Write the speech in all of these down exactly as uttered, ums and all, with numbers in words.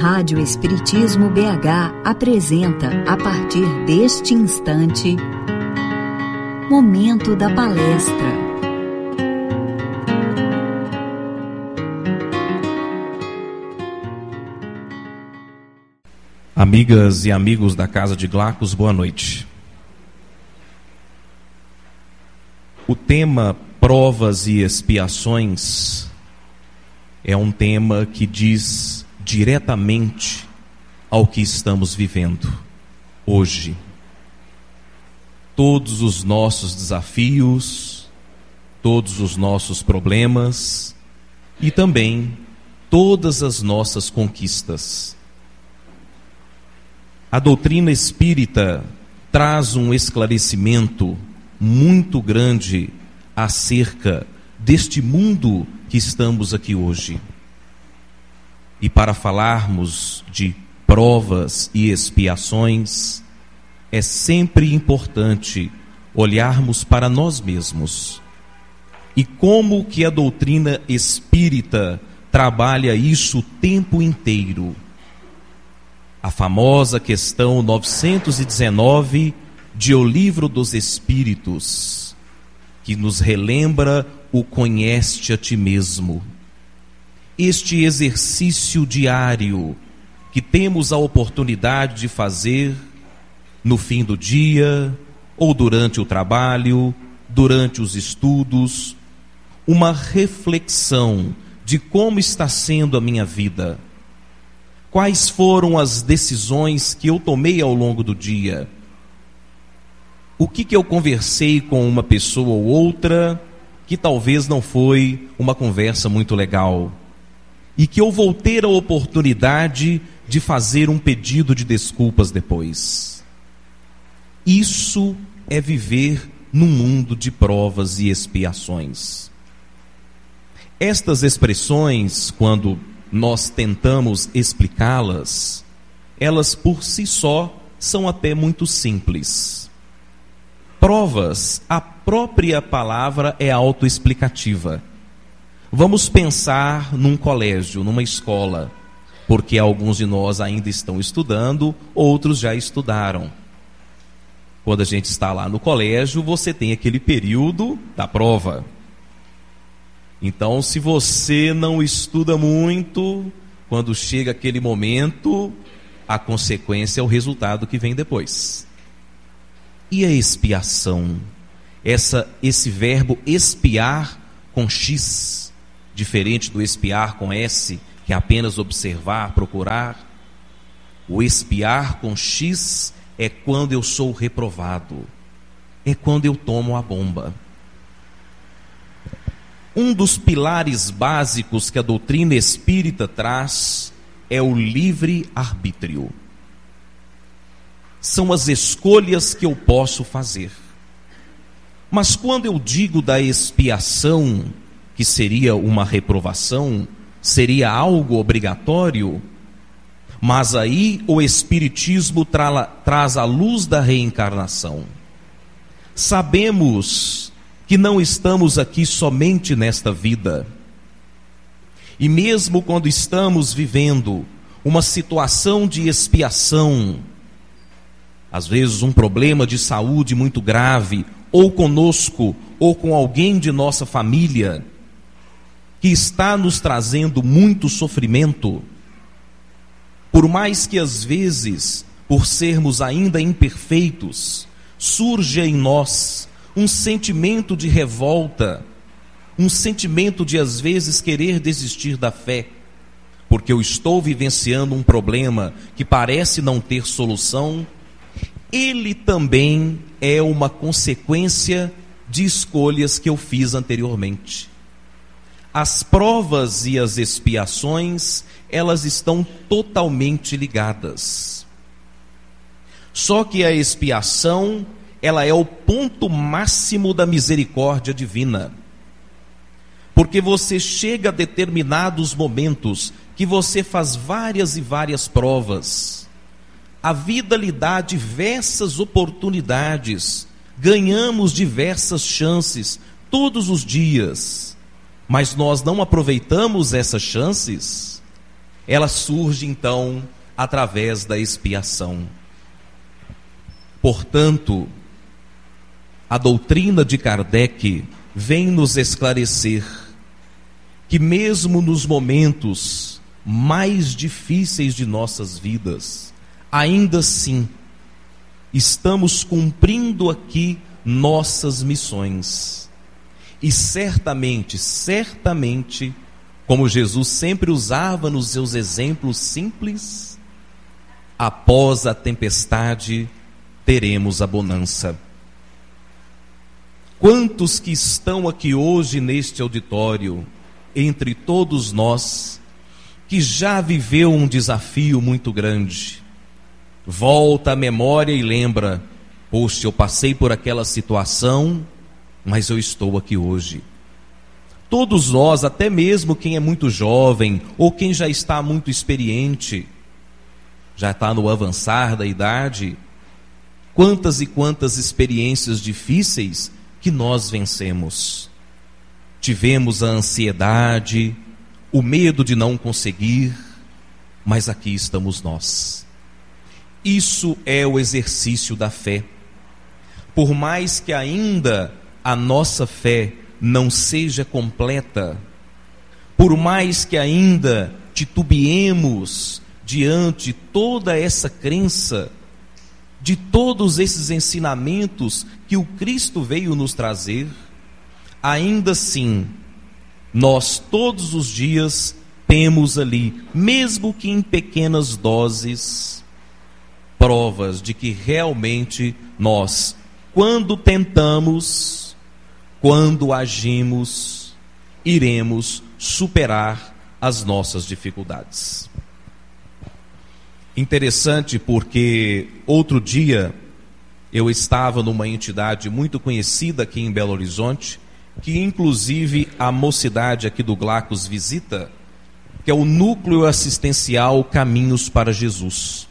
Rádio Espiritismo B H apresenta, a partir deste instante, Momento da Palestra. Amigas e amigos da Casa de Glacos, boa noite. O tema provas e expiações é um tema que diz diretamente ao que estamos vivendo hoje. Todos os nossos desafios, todos os nossos problemas e também todas as nossas conquistas. A doutrina espírita traz um esclarecimento muito grande acerca deste mundo que estamos aqui hoje. E para falarmos de provas e expiações, é sempre importante olharmos para nós mesmos. E como que a doutrina espírita trabalha isso o tempo inteiro. A famosa questão novecentos e dezenove de O Livro dos Espíritos, que nos relembra o conhece a ti mesmo. Este exercício diário que temos a oportunidade de fazer no fim do dia, ou durante o trabalho, durante os estudos, uma reflexão de como está sendo a minha vida. Quais foram as decisões que eu tomei ao longo do dia? O que que eu conversei com uma pessoa ou outra que talvez não foi uma conversa muito legal? E que eu vou ter a oportunidade de fazer um pedido de desculpas depois. Isso é viver num mundo de provas e expiações. Estas expressões, quando nós tentamos explicá-las, elas por si só são até muito simples. Provas, a própria palavra é autoexplicativa. Vamos pensar num colégio, numa escola, porque alguns de nós ainda estão estudando, outros já estudaram. Quando a gente está lá no colégio, você tem aquele período da prova. Então, se você não estuda muito, quando chega aquele momento, a consequência é o resultado que vem depois. E a expiação? Essa, esse verbo expiar com X, diferente do espiar com S, que é apenas observar, procurar. O espiar com X é quando eu sou reprovado, é quando eu tomo a bomba. Um dos pilares básicos que a doutrina espírita traz é o livre-arbítrio. São as escolhas que eu posso fazer. Mas quando eu digo da expiação, que seria uma reprovação, seria algo obrigatório, mas aí o Espiritismo tra- traz a luz da reencarnação. Sabemos que não estamos aqui somente nesta vida. E mesmo quando estamos vivendo uma situação de expiação, às vezes um problema de saúde muito grave, ou conosco, ou com alguém de nossa família, que está nos trazendo muito sofrimento, por mais que às vezes, por sermos ainda imperfeitos, surja em nós um sentimento de revolta, um sentimento de às vezes querer desistir da fé, porque eu estou vivenciando um problema que parece não ter solução, ele também é uma consequência de escolhas que eu fiz anteriormente. As provas e as expiações, elas estão totalmente ligadas. Só que a expiação, ela é o ponto máximo da misericórdia divina. Porque você chega a determinados momentos que você faz várias e várias provas. A vida lhe dá diversas oportunidades, ganhamos diversas chances todos os dias. Mas nós não aproveitamos essas chances, ela surge então através da expiação. Portanto, a doutrina de Kardec vem nos esclarecer que mesmo nos momentos mais difíceis de nossas vidas, ainda assim, estamos cumprindo aqui nossas missões. E certamente, certamente, como Jesus sempre usava nos seus exemplos simples, após a tempestade teremos a bonança. Quantos que estão aqui hoje neste auditório, entre todos nós, que já viveu um desafio muito grande, volta à memória e lembra: poxa, eu passei por aquela situação, mas eu estou aqui hoje. Todos nós, até mesmo quem é muito jovem, ou quem já está muito experiente, já está no avançar da idade, quantas e quantas experiências difíceis que nós vencemos. Tivemos a ansiedade, o medo de não conseguir, mas aqui estamos nós. Isso é o exercício da fé. Por mais que ainda a nossa fé não seja completa, por mais que ainda titubeemos diante de toda essa crença, de todos esses ensinamentos que o Cristo veio nos trazer, ainda assim, nós todos os dias temos ali, mesmo que em pequenas doses, provas de que realmente nós, quando tentamos, quando agimos, iremos superar as nossas dificuldades. Interessante porque outro dia eu estava numa entidade muito conhecida aqui em Belo Horizonte, que inclusive a mocidade aqui do Glacos visita, que é o Núcleo Assistencial Caminhos para Jesus.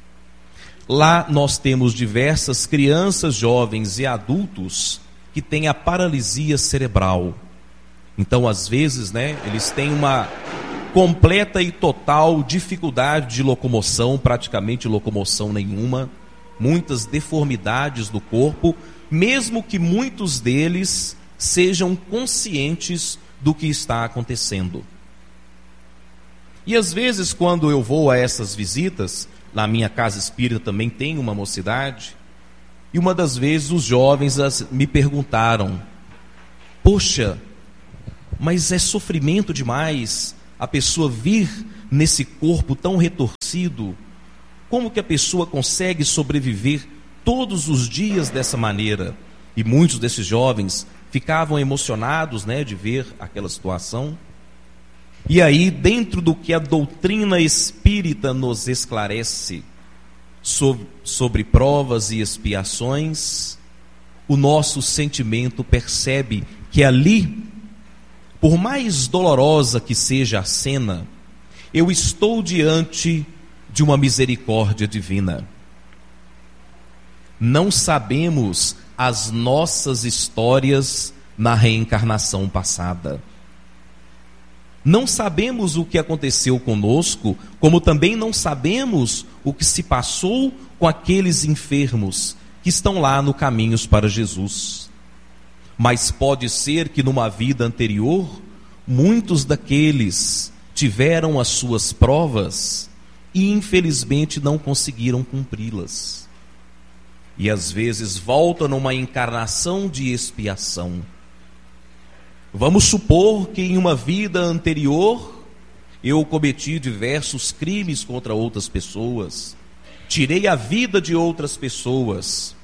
Lá nós temos diversas crianças, jovens e adultos que têm a paralisia cerebral. Então, às vezes, né, eles têm uma completa e total dificuldade de locomoção, praticamente locomoção nenhuma, muitas deformidades do corpo, mesmo que muitos deles sejam conscientes do que está acontecendo. E às vezes, quando eu vou a essas visitas, na minha casa espírita também tem uma mocidade, e uma das vezes os jovens me perguntaram: poxa, mas é sofrimento demais a pessoa vir nesse corpo tão retorcido? Como que a pessoa consegue sobreviver todos os dias dessa maneira? E muitos desses jovens ficavam emocionados, né, de ver aquela situação. E aí, dentro do que a doutrina espírita nos esclarece sobre, sobre provas e expiações, o nosso sentimento percebe que ali, por mais dolorosa que seja a cena, eu estou diante de uma misericórdia divina. Não sabemos as nossas histórias na reencarnação passada. Não sabemos o que aconteceu conosco, como também não sabemos o que se passou com aqueles enfermos que estão lá no Caminhos para Jesus. Mas pode ser que numa vida anterior, muitos daqueles tiveram as suas provas e infelizmente não conseguiram cumpri-las. E às vezes voltam numa encarnação de expiação. Vamos supor que em uma vida anterior eu cometi diversos crimes contra outras pessoas, tirei a vida de outras pessoas,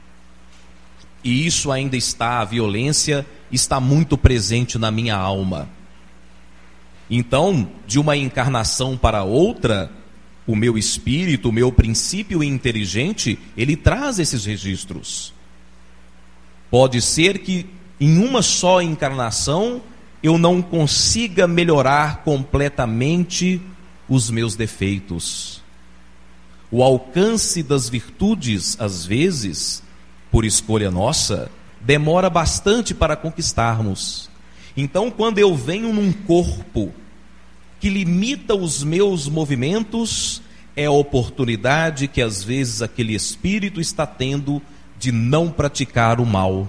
e isso ainda está, a violência está muito presente na minha alma. Então, de uma encarnação para outra, o meu espírito, o meu princípio inteligente, ele traz esses registros. Pode ser que em uma só encarnação eu não consiga melhorar completamente os meus defeitos. O alcance das virtudes, às vezes, por escolha nossa, demora bastante para conquistarmos. Então, quando eu venho num corpo que limita os meus movimentos é a oportunidade que às vezes aquele espírito está tendo de não praticar o mal.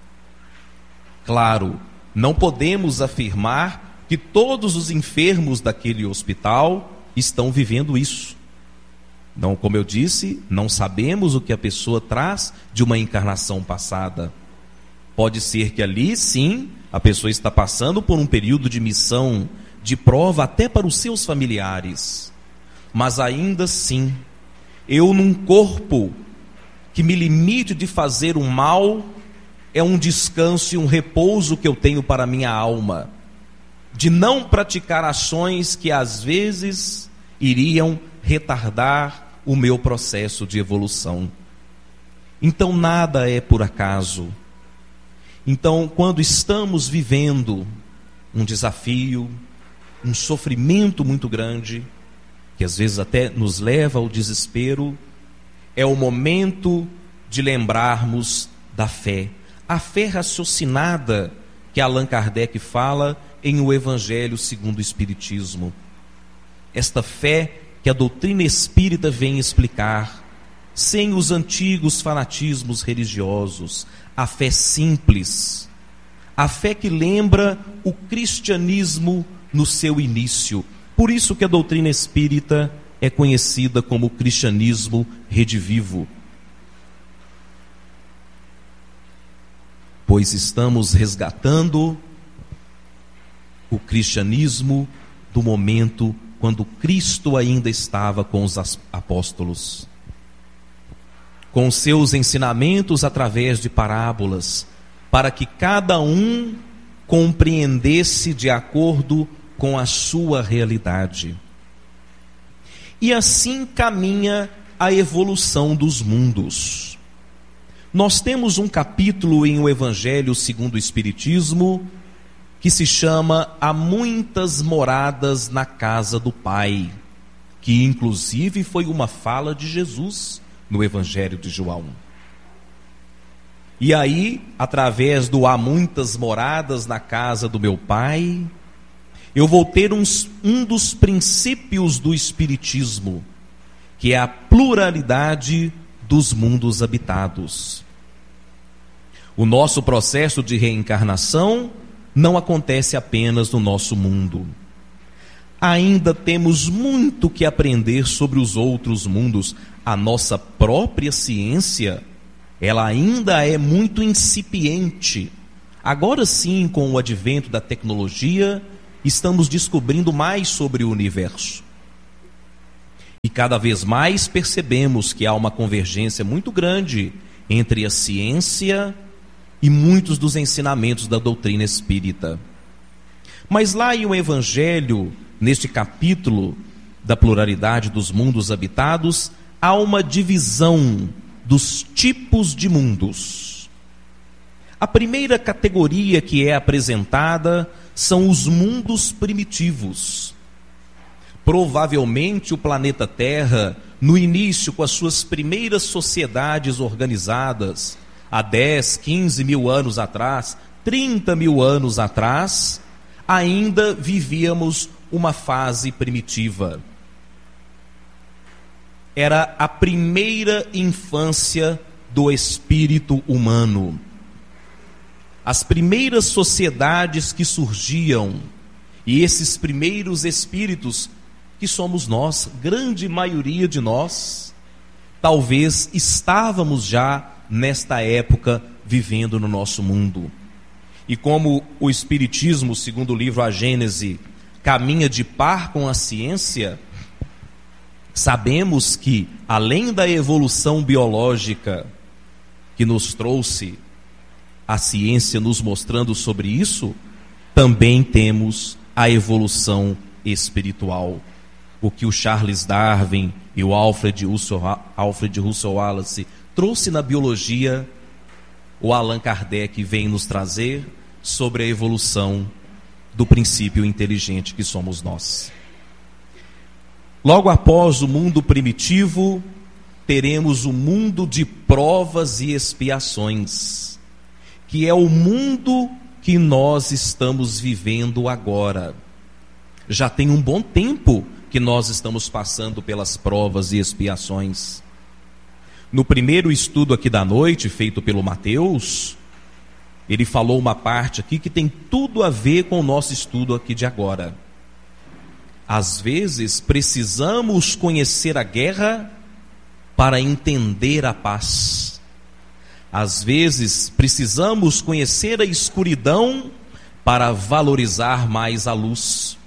Claro, não podemos afirmar que todos os enfermos daquele hospital estão vivendo isso. Não, como eu disse, não sabemos o que a pessoa traz de uma encarnação passada. Pode ser que ali, sim, a pessoa está passando por um período de missão, de prova até para os seus familiares. Mas ainda assim, eu num corpo que me limite de fazer o mal, é um descanso e um repouso que eu tenho para a minha alma, de não praticar ações que às vezes iriam retardar o meu processo de evolução. Então nada é por acaso. Então, quando estamos vivendo um desafio, um sofrimento muito grande, que às vezes até nos leva ao desespero, é o momento de lembrarmos da fé. A fé raciocinada que Allan Kardec fala em O Evangelho segundo o Espiritismo. Esta fé que a doutrina espírita vem explicar, sem os antigos fanatismos religiosos, a fé simples, a fé que lembra o cristianismo no seu início. Por isso que a doutrina espírita é conhecida como cristianismo redivivo. Pois estamos resgatando o cristianismo do momento quando Cristo ainda estava com os apóstolos, com seus ensinamentos através de parábolas, para que cada um compreendesse de acordo com a sua realidade. E assim caminha a evolução dos mundos. Nós temos um capítulo em O Evangelho segundo o Espiritismo que se chama Há Muitas Moradas na Casa do Pai, que inclusive foi uma fala de Jesus no Evangelho de João. E aí, através do Há Muitas Moradas na Casa do Meu Pai, eu vou ter uns, um dos princípios do Espiritismo, que é a pluralidade dos mundos habitados. O nosso processo de reencarnação não acontece apenas no nosso mundo. Ainda temos muito que aprender sobre os outros mundos. A nossa própria ciência, ela ainda é muito incipiente. Agora sim, com o advento da tecnologia, estamos descobrindo mais sobre o universo. E cada vez mais percebemos que há uma convergência muito grande entre a ciência e muitos dos ensinamentos da doutrina espírita. Mas lá em O Evangelho, neste capítulo da pluralidade dos mundos habitados, há uma divisão dos tipos de mundos. A primeira categoria que é apresentada são os mundos primitivos. Provavelmente o planeta Terra, no início, com as suas primeiras sociedades organizadas, há dez, quinze mil anos atrás, trinta mil anos atrás, ainda vivíamos uma fase primitiva. Era a primeira infância do espírito humano. As primeiras sociedades que surgiam, e esses primeiros espíritos, que somos nós, grande maioria de nós, talvez estávamos já nesta época vivendo no nosso mundo. E como o Espiritismo, segundo o livro A Gênese, caminha de par com a ciência, sabemos que, além da evolução biológica que nos trouxe a ciência nos mostrando sobre isso, também temos a evolução espiritual. O que o Charles Darwin e o Alfred Russel, Alfred Russel Wallace trouxe na biologia, o Allan Kardec vem nos trazer sobre a evolução do princípio inteligente que somos nós. Logo após o mundo primitivo, teremos o mundo de provas e expiações, que é o mundo que nós estamos vivendo agora. Já tem um bom tempo que nós estamos passando pelas provas e expiações. No primeiro estudo aqui da noite, feito pelo Mateus, ele falou uma parte aqui que tem tudo a ver com o nosso estudo aqui de agora. Às vezes, precisamos conhecer a guerra para entender a paz. Às vezes, precisamos conhecer a escuridão para valorizar mais a luz.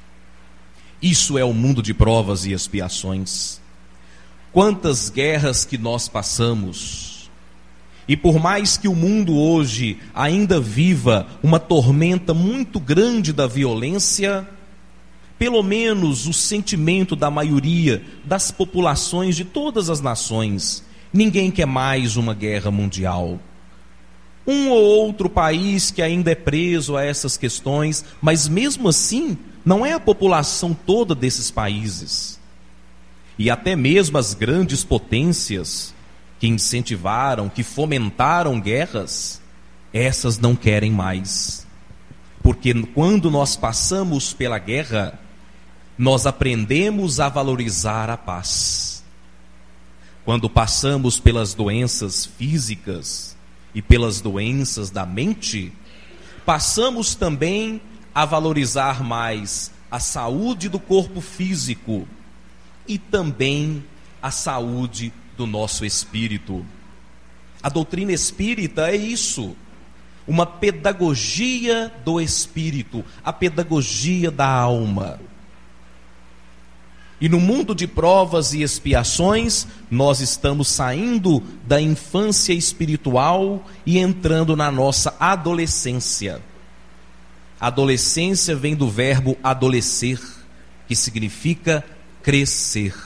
Isso é o mundo de provas e expiações. Quantas guerras que nós passamos. E por mais que o mundo hoje ainda viva uma tormenta muito grande da violência, pelo menos o sentimento da maioria das populações de todas as nações, ninguém quer mais uma guerra mundial. Um ou outro país que ainda é preso a essas questões, mas mesmo assim, não é a população toda desses países. E até mesmo as grandes potências que incentivaram, que fomentaram guerras, essas não querem mais. Porque quando nós passamos pela guerra, nós aprendemos a valorizar a paz. Quando passamos pelas doenças físicas e pelas doenças da mente, passamos também a valorizar mais a saúde do corpo físico e também a saúde do nosso espírito. A doutrina espírita é isso, uma pedagogia do espírito, a pedagogia da alma. E no mundo de provas e expiações, nós estamos saindo da infância espiritual e entrando na nossa adolescência. Adolescência vem do verbo adolescer, que significa crescer.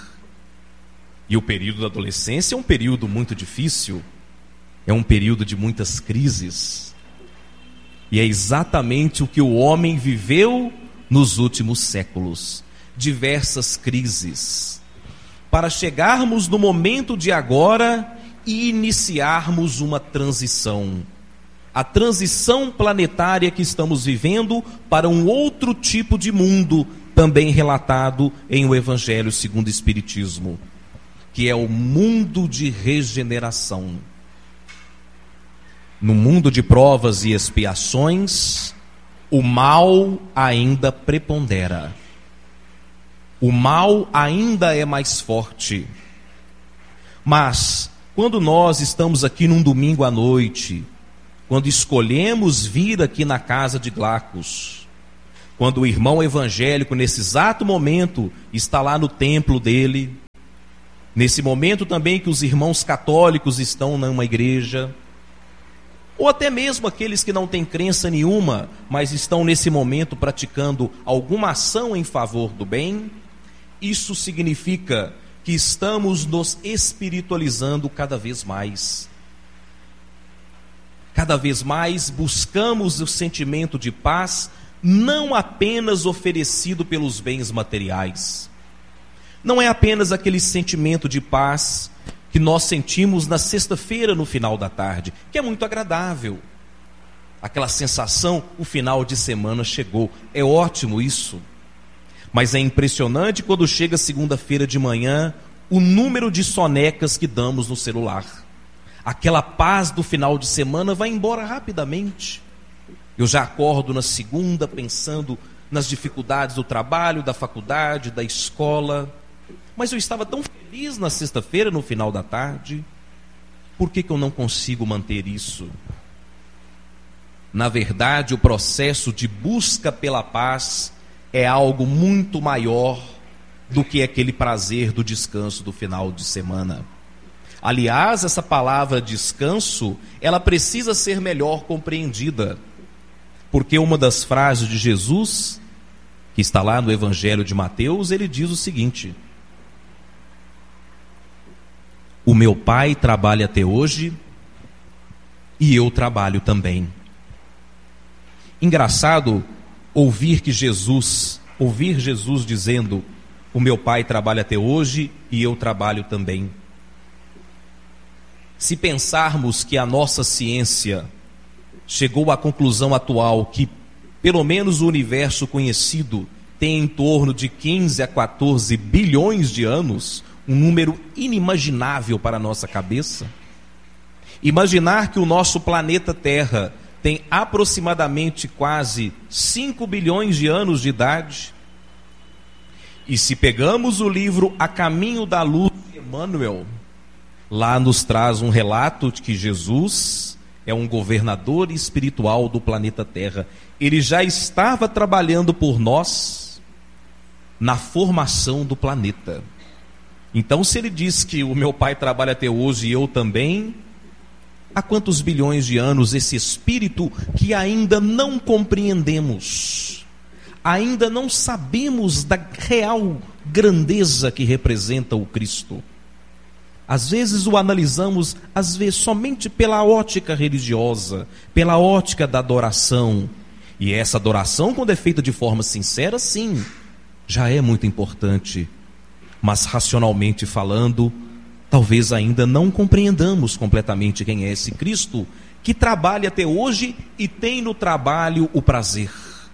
E o período da adolescência é um período muito difícil, é um período de muitas crises. E é exatamente o que o homem viveu nos últimos séculos. Diversas crises, para chegarmos no momento de agora e iniciarmos uma transição. A transição planetária que estamos vivendo para um outro tipo de mundo, também relatado em o Evangelho segundo o Espiritismo, que é o mundo de regeneração. No mundo de provas e expiações, o mal ainda prepondera. O mal ainda é mais forte. Mas, quando nós estamos aqui num domingo à noite, quando escolhemos vir aqui na casa de Glacos, quando o irmão evangélico, nesse exato momento, está lá no templo dele, nesse momento também que os irmãos católicos estão numa igreja, ou até mesmo aqueles que não têm crença nenhuma, mas estão nesse momento praticando alguma ação em favor do bem, isso significa que estamos nos espiritualizando cada vez mais. Cada vez mais buscamos o sentimento de paz, não apenas oferecido pelos bens materiais. Não é apenas aquele sentimento de paz que nós sentimos na sexta-feira no final da tarde, que é muito agradável. Aquela sensação, o final de semana chegou. É ótimo isso. Mas é impressionante quando chega segunda-feira de manhã, o número de sonecas que damos no celular. Aquela paz do final de semana vai embora rapidamente. Eu já acordo na segunda pensando nas dificuldades do trabalho, da faculdade, da escola. Mas eu estava tão feliz na sexta-feira, no final da tarde. Por que que eu não consigo manter isso? Na verdade, o processo de busca pela paz é algo muito maior do que aquele prazer do descanso do final de semana. Aliás, essa palavra descanso, ela precisa ser melhor compreendida, porque uma das frases de Jesus, que está lá no Evangelho de Mateus, ele diz o seguinte: o meu Pai trabalha até hoje e eu trabalho também. Engraçado ouvir que Jesus, ouvir Jesus dizendo: o meu Pai trabalha até hoje e eu trabalho também. Se pensarmos que a nossa ciência chegou à conclusão atual que, pelo menos o universo conhecido, tem em torno de quinze a quatorze bilhões de anos, um número inimaginável para a nossa cabeça. Imaginar que o nosso planeta Terra tem aproximadamente quase cinco bilhões de anos de idade. E se pegamos o livro A Caminho da Luz de Emmanuel, lá nos traz um relato de que Jesus é um governador espiritual do planeta Terra. Ele já estava trabalhando por nós na formação do planeta. Então, se ele diz que o meu pai trabalha até hoje e eu também, há quantos bilhões de anos esse espírito que ainda não compreendemos, ainda não sabemos da real grandeza que representa o Cristo. Às vezes o analisamos, às vezes somente pela ótica religiosa, pela ótica da adoração. E essa adoração, quando é feita de forma sincera, sim, já é muito importante. Mas racionalmente falando, talvez ainda não compreendamos completamente quem é esse Cristo que trabalha até hoje e tem no trabalho o prazer.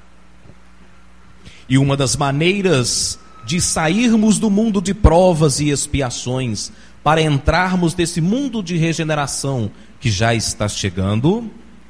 E uma das maneiras de sairmos do mundo de provas e expiações para entrarmos nesse mundo de regeneração que já está chegando,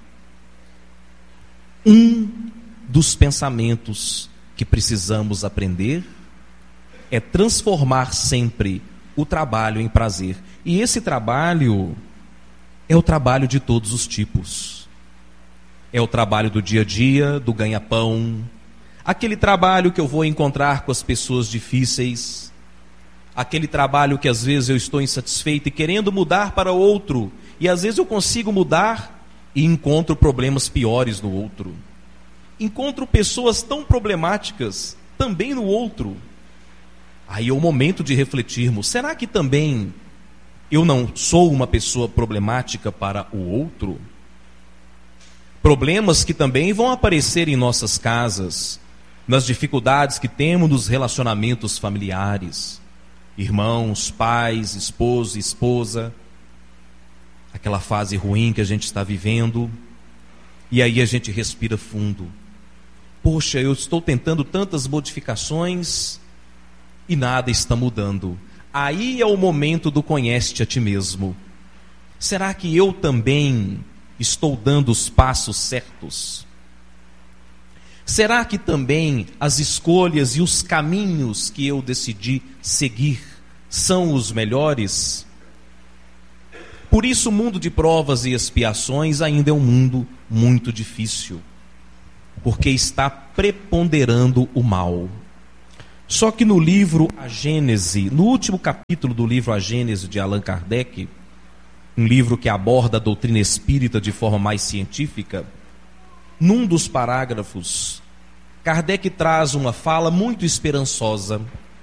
um dos pensamentos que precisamos aprender é transformar sempre o trabalho em prazer. E esse trabalho é o trabalho de todos os tipos. É o trabalho do dia a dia, do ganha-pão, aquele trabalho que eu vou encontrar com as pessoas difíceis, aquele trabalho que às vezes eu estou insatisfeito e querendo mudar para outro, e às vezes eu consigo mudar e encontro problemas piores no outro. Encontro pessoas tão problemáticas também no outro. Aí é o momento de refletirmos, será que também eu não sou uma pessoa problemática para o outro? Problemas que também vão aparecer em nossas casas, nas dificuldades que temos nos relacionamentos familiares, irmãos, pais, esposo, esposa, aquela fase ruim que a gente está vivendo, e aí a gente respira fundo. Poxa, eu estou tentando tantas modificações e nada está mudando. Aí é o momento do conhece-te a ti mesmo. Será que eu também estou dando os passos certos? Será que também as escolhas e os caminhos que eu decidi seguir são os melhores? Por isso o mundo de provas e expiações ainda é um mundo muito difícil, porque está preponderando o mal. Só que no livro A Gênese, no último capítulo do livro A Gênese de Allan Kardec, um livro que aborda a doutrina espírita de forma mais científica, num dos parágrafos, Kardec traz uma fala muito esperançosa,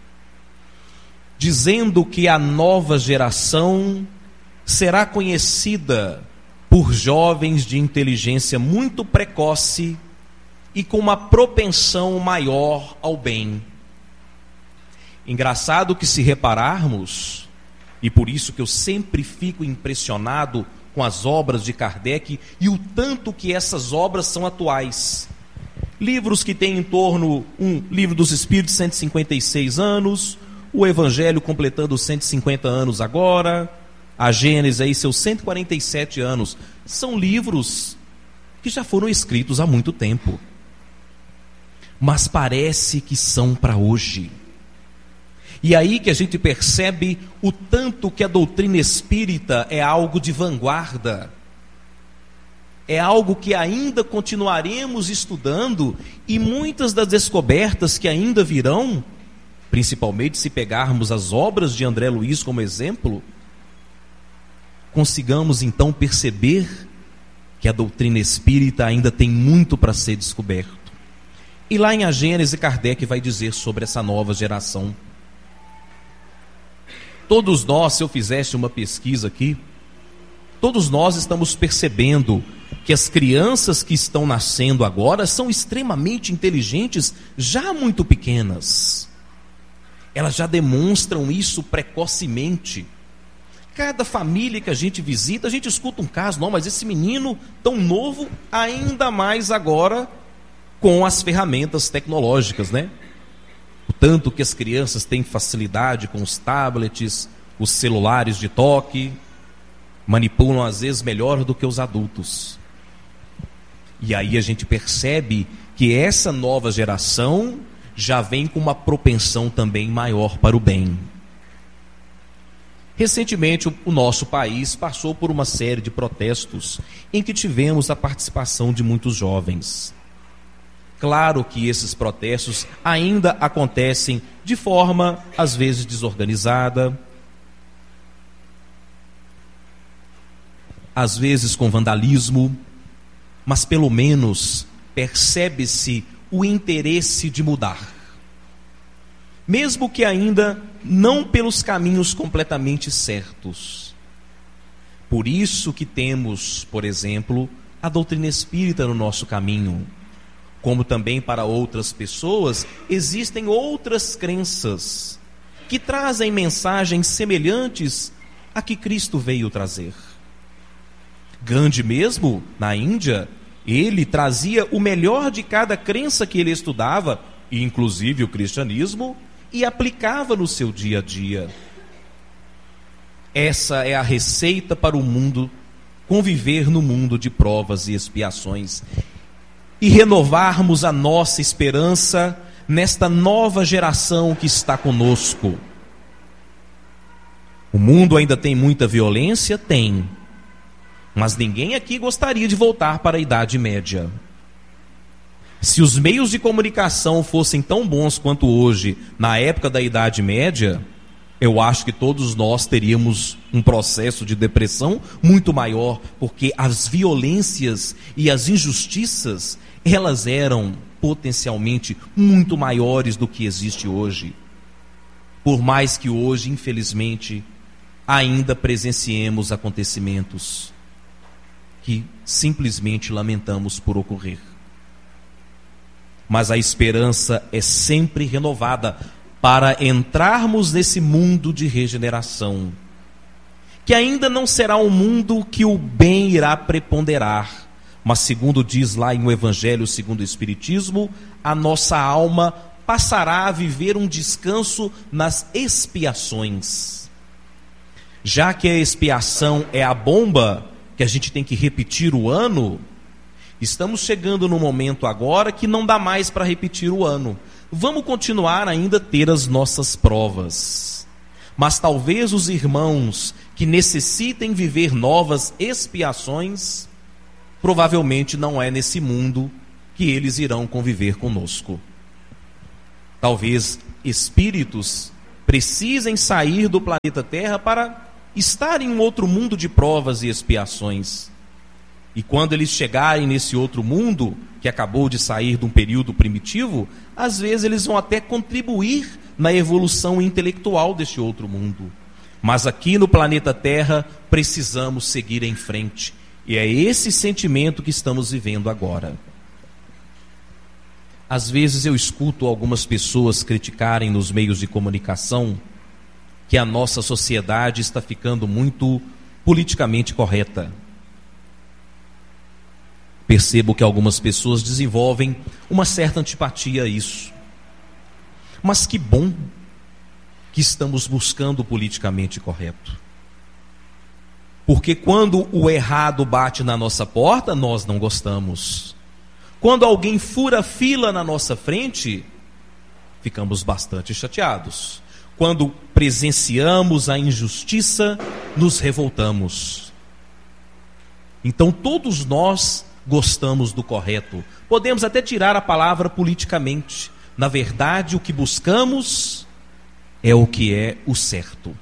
dizendo que a nova geração será conhecida por jovens de inteligência muito precoce e com uma propensão maior ao bem. Engraçado que, se repararmos, e por isso que eu sempre fico impressionado com as obras de Kardec e o tanto que essas obras são atuais. Livros que têm em torno, um livro dos Espíritos, cento e cinquenta e seis anos, o Evangelho completando cento e cinquenta anos agora, a Gênesis aí seus cento e quarenta e sete anos. São livros que já foram escritos há muito tempo, mas parece que são para hoje. E aí que a gente percebe o tanto que a doutrina espírita é algo de vanguarda, é algo que ainda continuaremos estudando, e muitas das descobertas que ainda virão, principalmente se pegarmos as obras de André Luiz como exemplo, consigamos então perceber que a doutrina espírita ainda tem muito para ser descoberto. E lá em A Gênese, Kardec vai dizer sobre essa nova geração. Todos nós, se eu fizesse uma pesquisa aqui, todos nós estamos percebendo que as crianças que estão nascendo agora são extremamente inteligentes, já muito pequenas. Elas já demonstram isso precocemente. Cada família que a gente visita, a gente escuta um caso, não, mas esse menino tão novo, ainda mais agora com as ferramentas tecnológicas, né? Tanto que as crianças têm facilidade com os tablets, os celulares de toque, manipulam às vezes melhor do que os adultos. E aí a gente percebe que essa nova geração já vem com uma propensão também maior para o bem. Recentemente, o nosso país passou por uma série de protestos em que tivemos a participação de muitos jovens. Claro que esses protestos ainda acontecem de forma, às vezes, desorganizada, às vezes com vandalismo, mas pelo menos percebe-se o interesse de mudar. Mesmo que ainda não pelos caminhos completamente certos. Por isso que temos, por exemplo, a doutrina espírita no nosso caminho. Como também para outras pessoas, existem outras crenças que trazem mensagens semelhantes a que Cristo veio trazer. Gandhi mesmo, na Índia, ele trazia o melhor de cada crença que ele estudava, e inclusive o cristianismo, e aplicava no seu dia a dia. Essa é a receita para o mundo, conviver no mundo de provas e expiações, e renovarmos a nossa esperança nesta nova geração que está conosco. O mundo ainda tem muita violência? Tem. Mas ninguém aqui gostaria de voltar para a Idade Média. Se os meios de comunicação fossem tão bons quanto hoje, na época da Idade Média, eu acho que todos nós teríamos um processo de depressão muito maior, porque as violências e as injustiças, elas eram potencialmente muito maiores do que existe hoje. Por mais que hoje, infelizmente, ainda presenciemos acontecimentos que simplesmente lamentamos por ocorrer. Mas a esperança é sempre renovada para entrarmos nesse mundo de regeneração, que ainda não será um mundo que o bem irá preponderar, mas segundo diz lá em O Evangelho segundo o Espiritismo, a nossa alma passará a viver um descanso nas expiações. Já que a expiação é a bomba que a gente tem que repetir o ano, estamos chegando no momento agora que não dá mais para repetir o ano. Vamos continuar ainda a ter as nossas provas. Mas talvez os irmãos que necessitem viver novas expiações, provavelmente não é nesse mundo que eles irão conviver conosco. Talvez espíritos precisem sair do planeta Terra para estar em um outro mundo de provas e expiações. E quando eles chegarem nesse outro mundo, que acabou de sair de um período primitivo, às vezes eles vão até contribuir na evolução intelectual deste outro mundo. Mas aqui no planeta Terra, precisamos seguir em frente. E é esse sentimento que estamos vivendo agora. Às vezes eu escuto algumas pessoas criticarem nos meios de comunicação que a nossa sociedade está ficando muito politicamente correta. Percebo que algumas pessoas desenvolvem uma certa antipatia a isso. Mas que bom que estamos buscando o politicamente correto. Porque quando o errado bate na nossa porta, nós não gostamos. Quando alguém fura fila na nossa frente, ficamos bastante chateados. Quando presenciamos a injustiça, nos revoltamos. Então todos nós gostamos do correto. Podemos até tirar a palavra politicamente. Na verdade, o que buscamos é o que é o certo.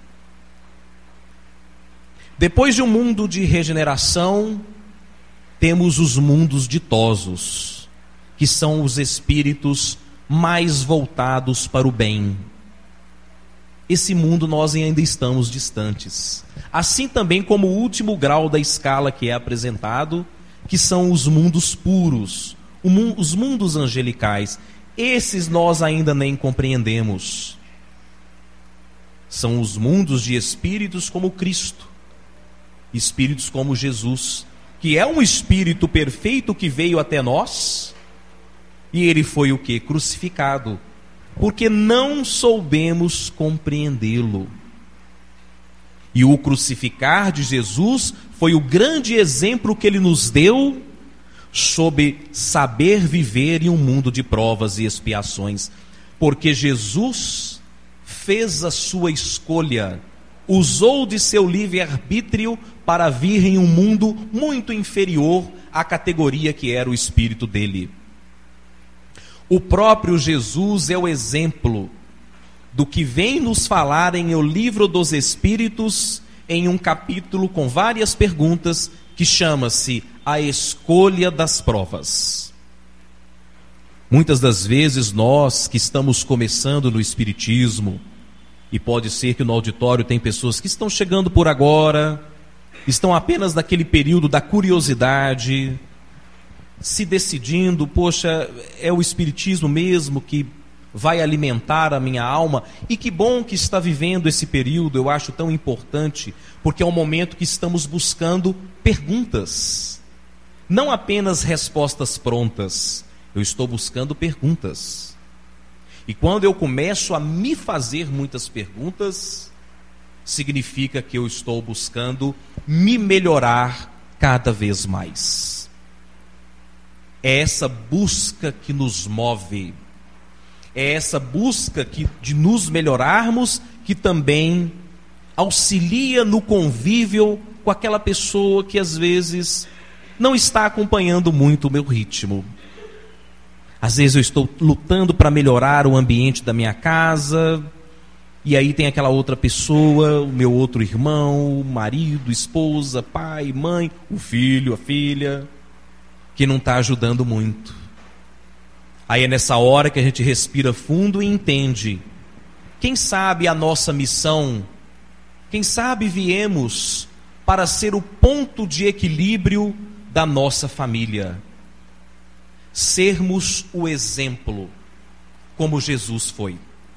Depois de um mundo de regeneração, temos os mundos ditosos, que são os espíritos mais voltados para o bem. Esse mundo nós ainda estamos distantes. Assim também como o último grau da escala que é apresentado, que são os mundos puros, os mundos angelicais. Esses nós ainda nem compreendemos. São os mundos de espíritos como Cristo, espíritos como Jesus, que é um espírito perfeito que veio até nós, e ele foi o que? Crucificado, porque não soubemos compreendê-lo. E o crucificar de Jesus foi o grande exemplo que ele nos deu sobre saber viver em um mundo de provas e expiações, porque Jesus fez a sua escolha, usou de seu livre-arbítrio para vir em um mundo muito inferior à categoria que era o espírito dele. O próprio Jesus é o exemplo do que vem nos falar em O Livro dos Espíritos, em um capítulo com várias perguntas, que chama-se A Escolha das Provas. Muitas das vezes nós que estamos começando no Espiritismo, e pode ser que no auditório tem pessoas que estão chegando por agora, estão apenas naquele período da curiosidade, se decidindo, poxa, é o Espiritismo mesmo que vai alimentar a minha alma? E que bom que está vivendo esse período, eu acho tão importante, porque é um momento que estamos buscando perguntas, não apenas respostas prontas, eu estou buscando perguntas. E quando eu começo a me fazer muitas perguntas, significa que eu estou buscando me melhorar cada vez mais. É essa busca que nos move, é essa busca que, de nos melhorarmos, que também auxilia no convívio com aquela pessoa que às vezes não está acompanhando muito o meu ritmo. Às vezes eu estou lutando para melhorar o ambiente da minha casa, e aí tem aquela outra pessoa, o meu outro irmão, marido, esposa, pai, mãe, o filho, a filha, que não está ajudando muito. Aí é nessa hora que a gente respira fundo e entende, quem sabe a nossa missão, quem sabe viemos para ser o ponto de equilíbrio da nossa família, sermos o exemplo, como Jesus foi.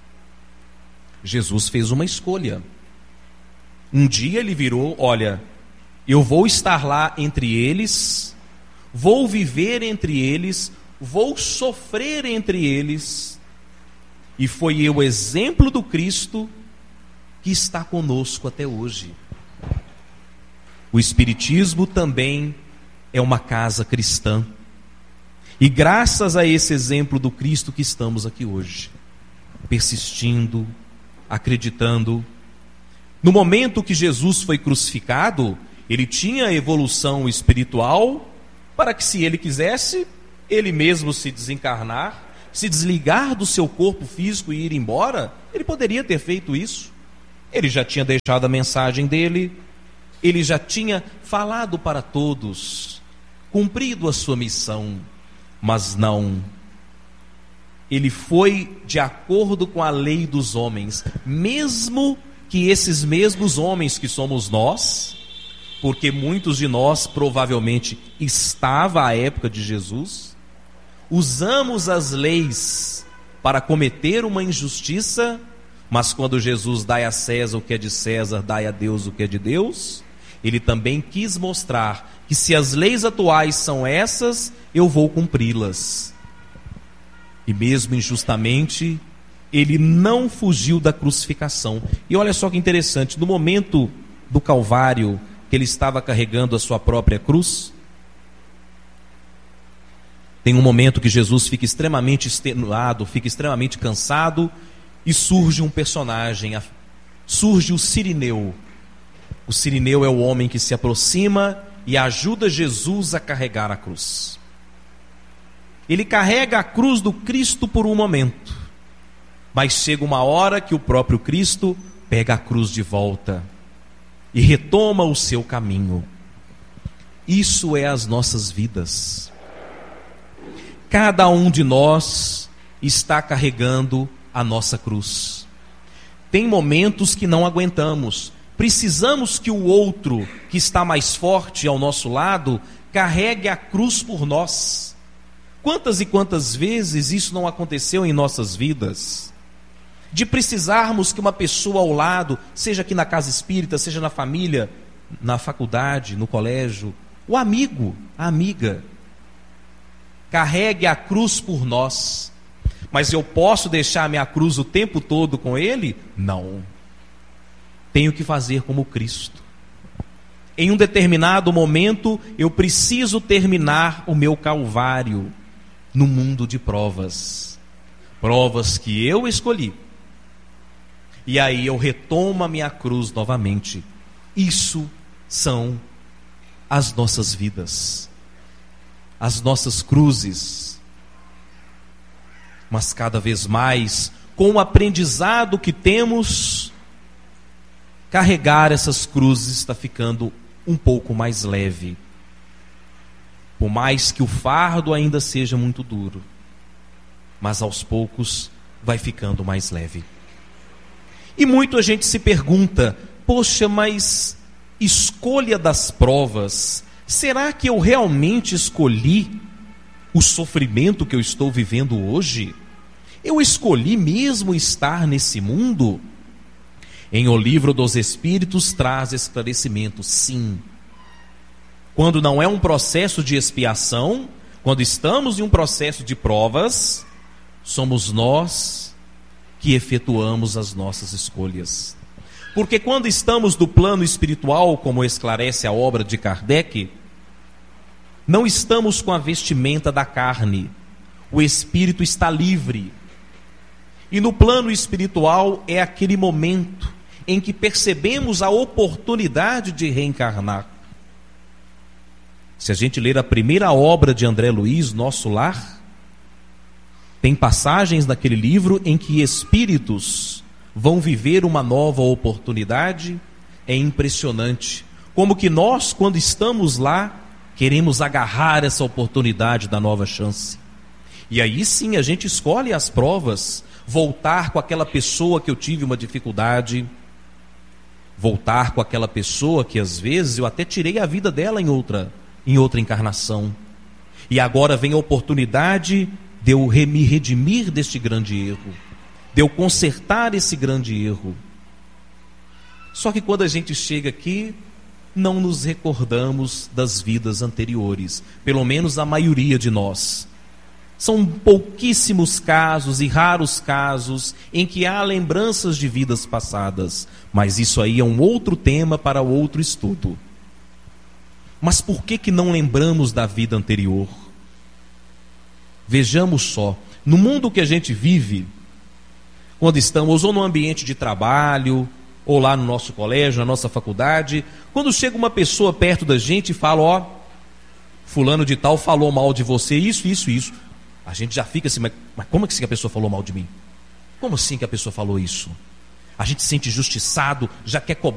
Jesus fez uma escolha. Um dia ele virou, olha, eu vou estar lá entre eles, vou viver entre eles, vou sofrer entre eles, e foi o exemplo do Cristo que está conosco até hoje. O Espiritismo também é uma casa cristã, e graças a esse exemplo do Cristo que estamos aqui hoje, persistindo, acreditando. No momento que Jesus foi crucificado, ele tinha a evolução espiritual para que, se ele quisesse, ele mesmo se desencarnar, se desligar do seu corpo físico e ir embora, ele poderia ter feito isso. Ele já tinha deixado a mensagem dele, ele já tinha falado para todos, cumprido a sua missão, mas não. Ele foi de acordo com a lei dos homens, mesmo que esses mesmos homens que somos nós, porque muitos de nós provavelmente estava à época de Jesus, usamos as leis para cometer uma injustiça, mas quando Jesus dá a César o que é de César, dá a Deus o que é de Deus, ele também quis mostrar que se as leis atuais são essas, eu vou cumpri-las. E mesmo injustamente, ele não fugiu da crucificação. E olha só que interessante, no momento do Calvário, que ele estava carregando a sua própria cruz, tem um momento que Jesus fica extremamente extenuado, fica extremamente cansado, e surge um personagem, surge o Cirineu. O Cirineu é o homem que se aproxima e ajuda Jesus a carregar a cruz. Ele carrega a cruz do Cristo por um momento, mas chega uma hora que o próprio Cristo pega a cruz de volta e retoma o seu caminho. Isso é as nossas vidas. Cada um de nós está carregando a nossa cruz. Tem momentos que não aguentamos, precisamos que o outro, que está mais forte ao nosso lado, carregue a cruz por nós. Quantas e quantas vezes isso não aconteceu em nossas vidas? De precisarmos que uma pessoa ao lado, seja aqui na casa espírita, seja na família, na faculdade, no colégio, o amigo, a amiga, carregue a cruz por nós. Mas eu posso deixar minha cruz o tempo todo com Ele? Não. Tenho que fazer como Cristo. Em um determinado momento, eu preciso terminar o meu calvário no mundo de provas. Provas que eu escolhi. E aí eu retomo a minha cruz novamente. Isso são as nossas vidas, as nossas cruzes. Mas cada vez mais, com o aprendizado que temos, carregar essas cruzes está ficando um pouco mais leve. Por mais que o fardo ainda seja muito duro, mas aos poucos vai ficando mais leve. E muito a gente se pergunta: poxa, mas escolha das provas, será que eu realmente escolhi o sofrimento que eu estou vivendo hoje? Eu escolhi mesmo estar nesse mundo? Em O Livro dos Espíritos traz esclarecimento, sim. Quando não é um processo de expiação, quando estamos em um processo de provas, somos nós que efetuamos as nossas escolhas. Porque quando estamos no plano espiritual, como esclarece a obra de Kardec, não estamos com a vestimenta da carne. O espírito está livre. E no plano espiritual é aquele momento em que percebemos a oportunidade de reencarnar. Se a gente ler a primeira obra de André Luiz, Nosso Lar, tem passagens naquele livro em que espíritos vão viver uma nova oportunidade. É impressionante. Como que nós, quando estamos lá, queremos agarrar essa oportunidade da nova chance. E aí sim a gente escolhe as provas. Voltar com aquela pessoa que eu tive uma dificuldade. Voltar com aquela pessoa que às vezes eu até tirei a vida dela em outra, em outra encarnação. E agora vem a oportunidade de eu me redimir deste grande erro, de eu consertar esse grande erro. Só que quando a gente chega aqui, não nos recordamos das vidas anteriores, pelo menos a maioria de nós. São pouquíssimos casos e raros casos em que há lembranças de vidas passadas, mas isso aí é um outro tema para outro estudo. Mas por que que não lembramos da vida anterior? Vejamos só, no mundo que a gente vive, quando estamos ou no ambiente de trabalho, ou lá no nosso colégio, na nossa faculdade, quando chega uma pessoa perto da gente e fala: ó, fulano de tal falou mal de você, isso, isso, isso. A gente já fica assim, mas, mas como é que a pessoa falou mal de mim? Como assim que a pessoa falou isso? A gente se sente injustiçado, já quer cobrar.